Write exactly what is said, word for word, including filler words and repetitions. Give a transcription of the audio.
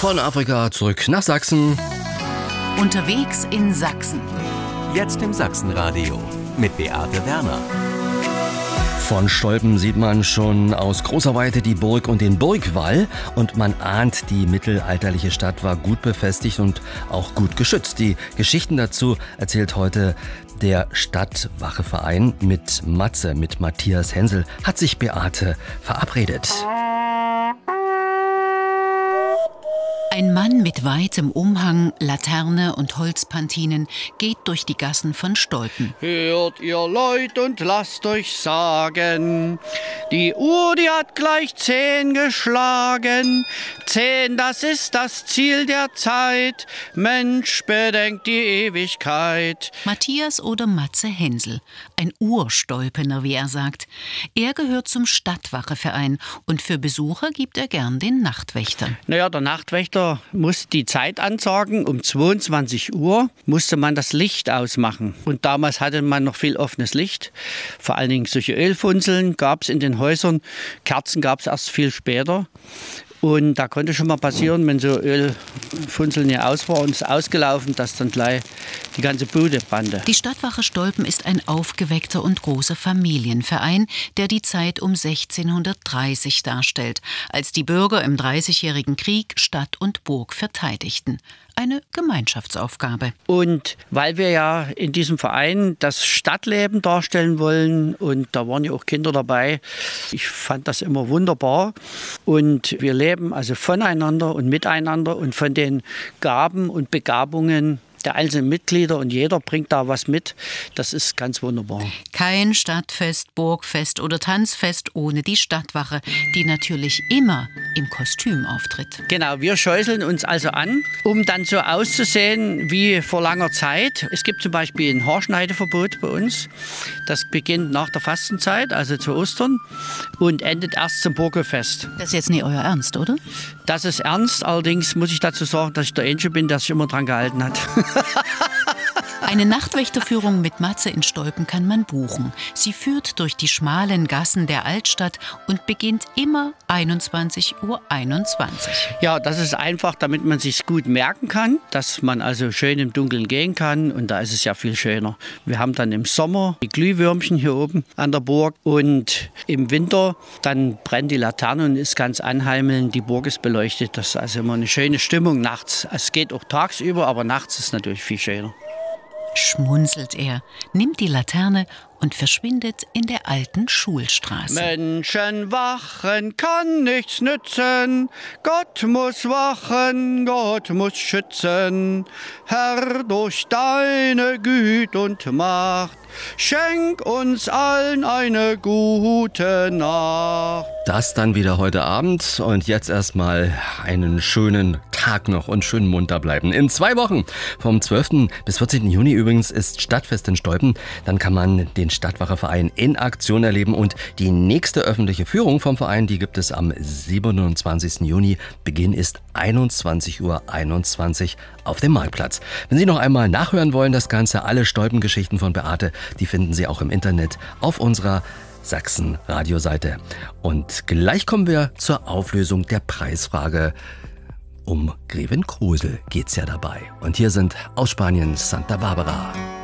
Von Afrika zurück nach Sachsen. Unterwegs in Sachsen. Jetzt im Sachsenradio mit Beate Werner. Von Stolpen sieht man schon aus großer Weite die Burg und den Burgwall und man ahnt, die mittelalterliche Stadt war gut befestigt und auch gut geschützt. Die Geschichten dazu erzählt heute der Stadtwacheverein mit Matze, mit Matthias Hensel, hat sich Beate verabredet. Ein Mann mit weitem Umhang, Laterne und Holzpantinen geht durch die Gassen von Stolpen. Hört ihr Leut und lasst euch sagen, die Uhr, die hat gleich zehn geschlagen. Zehn, das ist das Ziel der Zeit. Mensch, bedenkt die Ewigkeit. Matthias oder Matze Hensel, ein Urstolpener, wie er sagt. Er gehört zum Stadtwacheverein und für Besucher gibt er gern den Nachtwächter. Naja, der Nachtwächter muss die Zeit ansagen. Um zweiundzwanzig Uhr musste man das Licht ausmachen. Und damals hatte man noch viel offenes Licht. Vor allen Dingen solche Ölfunzeln gab es in den Häusern. Kerzen gab es erst viel später. Und da konnte schon mal passieren, wenn so Ölfunzeln hier aus war und es ausgelaufen, dass dann gleich die ganze Bude brannte. Die Stadtwache Stolpen ist ein aufgeweckter und großer Familienverein, der die Zeit um sechzehnhundertdreißig darstellt, als die Bürger im Dreißigjährigen Krieg Stadt und Burg verteidigten. Eine Gemeinschaftsaufgabe. Und weil wir ja in diesem Verein das Stadtleben darstellen wollen und da waren ja auch Kinder dabei, ich fand das immer wunderbar. Und wir leben also voneinander und miteinander und von den Gaben und Begabungen der einzelnen Mitglieder und jeder bringt da was mit. Das ist ganz wunderbar. Kein Stadtfest, Burgfest oder Tanzfest ohne die Stadtwache, die natürlich immer im Kostüm auftritt. Genau, wir schäuseln uns also an, um dann so auszusehen wie vor langer Zeit. Es gibt zum Beispiel ein Haarschneideverbot bei uns. Das beginnt nach der Fastenzeit, also zu Ostern, und endet erst zum Burgfest. Das ist jetzt nicht euer Ernst, oder? Das ist ernst, allerdings muss ich dazu sagen, dass ich der Einzige bin, der sich immer dran gehalten hat. Eine Nachtwächterführung mit Matze in Stolpen kann man buchen. Sie führt durch die schmalen Gassen der Altstadt und beginnt immer einundzwanzig Uhr einundzwanzig. Ja, das ist einfach, damit man sich gut merken kann, dass man also schön im Dunkeln gehen kann und da ist es ja viel schöner. Wir haben dann im Sommer die Glühwürmchen hier oben an der Burg und im Winter dann brennt die Laterne und ist ganz anheimelnd. Die Burg ist beleuchtet, das ist also immer eine schöne Stimmung nachts. Es geht auch tagsüber, aber nachts ist natürlich viel schöner. Schmunzelt er, nimmt die Laterne und verschwindet in der alten Schulstraße. Menschen wachen kann nichts nützen, Gott muss wachen, Gott muss schützen. Herr, durch deine Güte und Macht, schenk uns allen eine gute Nacht. Das dann wieder heute Abend und jetzt erstmal einen schönen Tag noch und schön munter bleiben. In zwei Wochen, vom zwölften bis vierzehnten Juni übrigens, ist Stadtfest in Stolpen. Dann kann man den Stadtwacheverein in Aktion erleben und die nächste öffentliche Führung vom Verein, die gibt es am siebenundzwanzigsten Juni. Beginn ist einundzwanzig Uhr einundzwanzig auf dem Marktplatz. Wenn Sie noch einmal nachhören wollen, das Ganze, alle Stolpengeschichten von Beate, die finden Sie auch im Internet auf unserer Sachsen-Radioseite. Und gleich kommen wir zur Auflösung der Preisfrage. Um Greven Krusel geht's ja dabei. Und hier sind aus Spanien Santa Barbara.